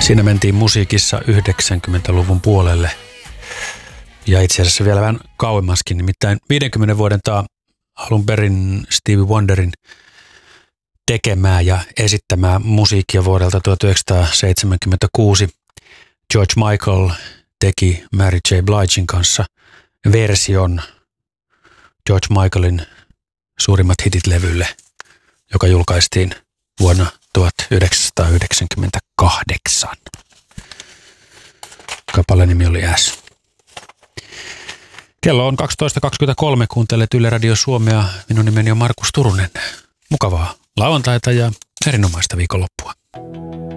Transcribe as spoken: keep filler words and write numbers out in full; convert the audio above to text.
Siinä mentiin musiikissa yhdeksänkymmentäluvun puolelle ja itse asiassa vielä vähän kauemmaskin, nimittäin viidenkymmenen vuoden taa alun perin Stevie Wonderin tekemää ja esittämää musiikkia vuodelta tuhatyhdeksänsataaseitsemänkymmentäkuusi. George Michael teki Mary J. Bligen kanssa version George Michaelin suurimmat hitit-levylle, joka julkaistiin vuonna tuhatyhdeksänsataayhdeksänkymmentäkahdeksan. Kappaleen nimi oli S. Kello on kaksitoista kaksikymmentäkolme, kuuntelet Yle Radio Suomea. Minun nimeni on Markus Turunen. Mukavaa lauantaita ja erinomaista viikonloppua.